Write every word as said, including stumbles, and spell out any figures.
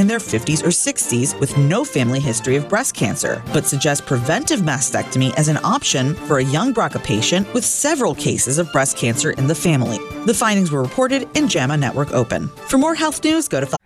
in their fifties or sixties with no family history of breast cancer, but suggest preventive mastectomy as an option for a young BRCA patient with several cases of breast cancer in the family. The findings were reported in JAMA Network Open. For more health news, go to